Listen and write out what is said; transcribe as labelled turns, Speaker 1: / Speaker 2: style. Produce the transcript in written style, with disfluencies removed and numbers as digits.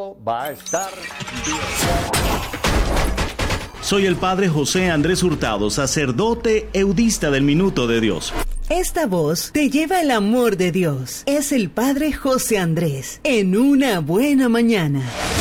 Speaker 1: todo va a estar bien.
Speaker 2: Soy el Padre José Andrés Hurtado, sacerdote eudista del Minuto de Dios.
Speaker 3: Esta voz te lleva el amor de Dios. Es el Padre José Andrés en Una Buena Mañana.